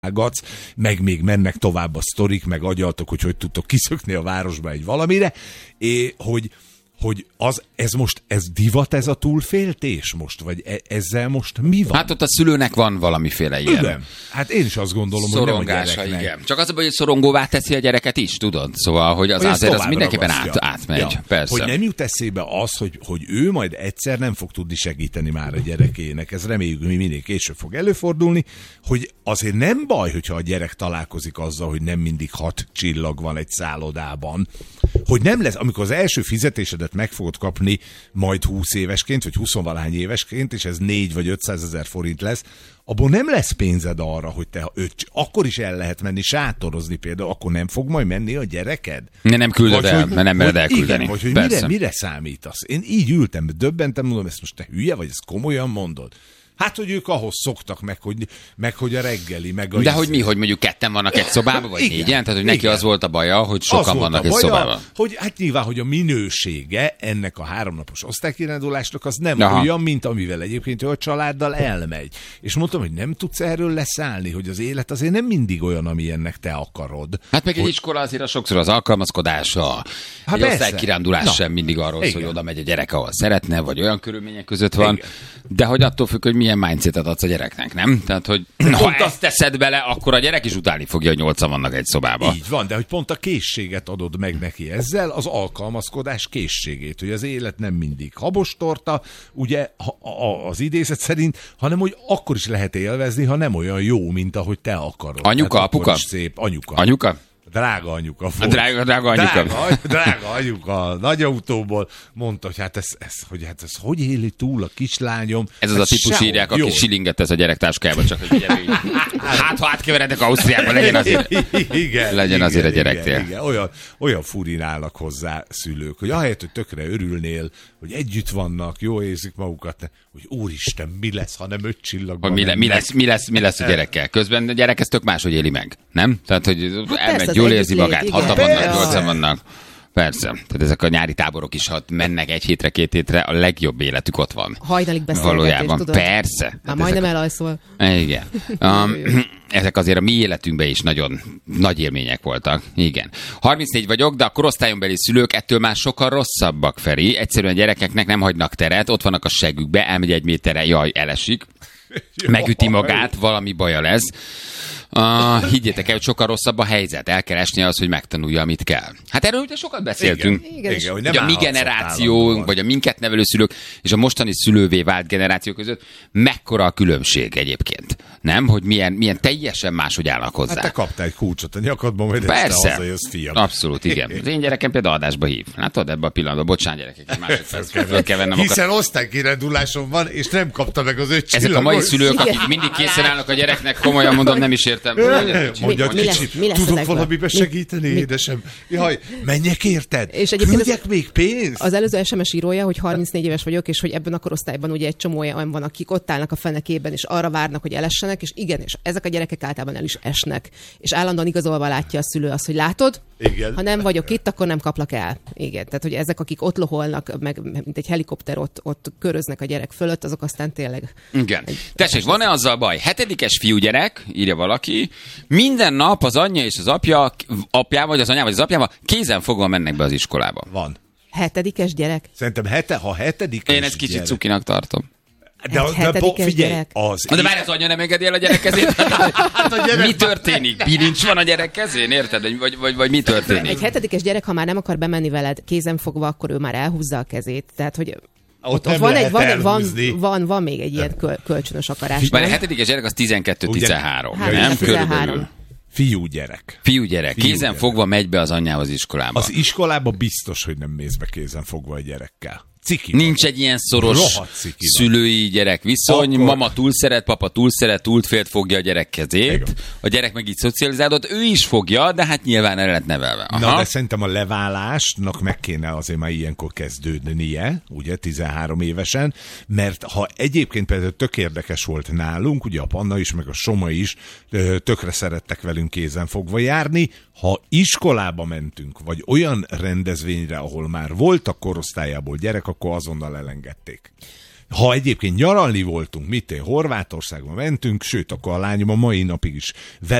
meg még mennek tovább a sztorik, meg agyaltok, hogy tudtok kiszökni a városba egy valamire, hogy ez divat, ez a túlféltés most? Vagy ezzel most mi van? Hát ott a szülőnek van valamiféle ilyen. Igen. Hát én is azt gondolom, szorongása, hogy nem a gyereknek. Igen. Csak az, hogy szorongóvá teszi a gyereket is, tudod? Szóval, hogy azért az mindenképpen átmegy. Ja. Persze. Hogy nem jut eszébe az, hogy ő majd egyszer nem fog tudni segíteni már a gyerekének. Ez reméljük, hogy minél később fog előfordulni, hogy azért nem baj, hogyha a gyerek találkozik azzal, hogy nem mindig 6 csillag van egy szállodában. Hogy nem lesz, amikor az első fizetésedet meg fogod kapni majd 20 évesként, vagy 20-valahány évesként, és ez 4 vagy 500 ezer forint lesz, abból nem lesz pénzed arra, hogy akkor is el lehet menni sátorozni például, akkor nem fog majd menni a gyereked? Nem küldöd el, mert nem mered elküldeni. Igen, vagy hogy mire számítasz? Én így ültem, döbbentem, mondom, ezt most te hülye vagy, ezt komolyan mondod? Hát, hogy ők ahhoz szoktak meg hogy a reggeli, meg a... De hogy mi, hogy mondjuk ketten vannak egy szobában, vagy négyen? Tehát, hogy neki az volt a baja, hogy sokan vannak egy szobában. Hogy hát nyilván, hogy a minősége ennek a 3 napos osztálykirándulásnak az nem olyan, mint amivel egyébként ő a családdal elmegy. És mondtam, hogy nem tudsz erről leszállni, hogy az élet azért nem mindig olyan, amilyennek te akarod. Hát meg egy iskola azért sokszor az alkalmazkodás, egy osztálykirándulás sem mindig arról szól, hogy oda megy a gyerek, ahol szeretne, vagy olyan körülmények között van. Igen. De hogy attól függ, hogy milyen mindsetet adsz a gyereknek, nem? Tehát, hogy ha ezt teszed bele, akkor a gyerek is utálni fogja, hogy 8-an vannak egy szobában. Így van, de hogy pont a készséget adod meg neki ezzel, az alkalmazkodás készségét, hogy az élet nem mindig habostorta, ugye az idézet szerint, hanem hogy akkor is lehet élvezni, ha nem olyan jó, mint ahogy te akarod. Anyuka, hát apuka? Szép. Anyuka. Anyuka? Drága anyuka. Drága anyuka. Drága anyuka. Nagy autóból mondta, hogy ez hogy éli túl a kislányom. Ez az a típus írják, aki silinget tesz a gyerek táskájába, csak hogy hát ha átkeverednek Ausztriába, legyen azért a gyerektél. Igen. Olyan furin állnak hozzá szülők, hogy ahelyett, hogy tökre örülnél, hogy együtt vannak, jól érzik magukat, hogy úristen, mi lesz, ha nem 5 csillagban. Mi lesz a gyerekkel? Közben a gyerek ezt tök máshogy éli meg, nem? Tehát, hogy elmegy, jól érzi magát, 6-an vannak, 8-an vannak. Persze. Tehát ezek a nyári táborok is, ha mennek 1 hétre, 2 hétre, a legjobb életük ott van. Hajnalig beszélgetés, valójában. Tudod? Persze. Már majdnem elalszol. Igen. Ezek azért a mi életünkben is nagyon nagy élmények voltak. Igen. 34 vagyok, de a korosztályombeli szülők ettől már sokkal rosszabbak, Feri. Egyszerűen a gyerekeknek nem hagynak teret, ott vannak a segükbe, elmegy 1 méterre, jaj, elesik. Megüti magát, valami baja lesz. Higgyétek el, hogy sokkal rosszabb a helyzet. El kell esnie az, hogy megtanulja, amit kell. Hát erről ugye sokat beszéltünk. Igen, hogy a mi generációnk, vagy a minket nevelő szülők, és a mostani szülővé vált generáció között mekkora a különbség egyébként. Nem? Hogy milyen teljesen máshogy állnak hozzá. Hát te kaptál egy kulcsot a nyakadban, majd persze. Ezt hazajössz, fiam. Abszolút, igen. Az én gyerekem például adásba hív. Látod, ebben a pillanatban, bocsánat gyerekek, másodperc kell vennem. Hiszen osztálykiránduláson van, és nem kapta meg az 5 csillagot. Ezek a mai szülők, akik mindig készen állnak a gyereknek, komolyan mondom, nem is értem. Mondja, kicsit, tudok valamiben segíteni, édesem? Jaj, menjek érted? Küldjek még pénzt? Az előző SMS írója, hogy 34 éves vagyok, és hogy ebben a korosztályban ugye egy csomó olyan van, akik ott állnak a fenekében, és arra várnak, hogy elessenek, és igen, és ezek a gyerekek általában el is esnek. És állandóan igazolva látja a szülő azt, hogy látod, igen. Ha nem vagyok itt, akkor nem kaplak el. Igen, tehát hogy ezek, akik ott loholnak, meg mint egy helikopter ott köröznek a gyerek fölött, azok aztán tényleg... Igen. Tessék, van-e azzal baj? 7-es fiúgyerek, írja valaki, minden nap az anyja és az apjával, vagy az anyával, vagy az apjával kézen fogva mennek be az iskolába. Van. 7-es gyerek? Szerintem ha 7-es Én ezt kicsit cukinak tartom. De figyelj, de már az anya nem engedi el a gyerek kezét? Hát a gyerek mi történik? Bilincs van a gyerek kezén, érted? Vagy mi történik? Egy 7-es gyerek, ha már nem akar bemenni veled kézen fogva, akkor ő már elhúzza a kezét. Tehát, hogy ott van még egy ilyen kölcsönös akarás. Már a 7-es gyerek az 12-13, nem? 13. Fiúgyerek. Kézen fogva megy be az anyjához iskolába. Az iskolába biztos, hogy nem mész be kézen fogva a gyerekkel. Ciki nincs egy ilyen szoros szülői gyerek viszony, akkor... mama túl szeret, papa túl szeret, túlfélt fogja a gyerek kezét, igen. A gyerek meg így szocializálódott, ő is fogja, de hát nyilván el lett nevelve. Aha. Na, de szerintem a leválásnak meg kéne azért már ilyenkor kezdődnie, ugye 13 évesen, mert ha egyébként például tök érdekes volt nálunk, ugye a Panna is, meg a Soma is tökre szerettek velünk kézen fogva járni, ha iskolába mentünk, vagy olyan rendezvényre, ahol már voltak korosztályából gyerek, akkor azonnal elengedték. Ha egyébként nyaralni voltunk, Horvátországba mentünk, sőt, akkor a lányom a mai napig is